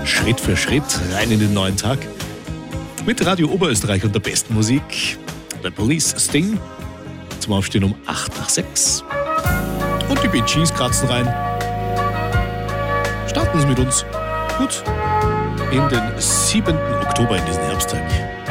Schritt für Schritt rein in den neuen Tag. Mit Radio Oberösterreich und der besten Musik. The Police, Sting. Zum Aufstehen um 8 nach 6. Und die Bee Gees kratzen rein. Starten Sie mit uns. Gut. In den 7. Oktober in diesen Herbsttag.